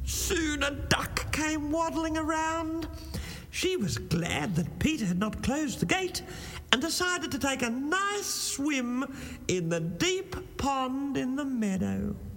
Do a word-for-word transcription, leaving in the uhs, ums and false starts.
Soon a duck came waddling around. She was glad that Peter had not closed the gate and decided to take a nice swim in the deep pond in the meadow.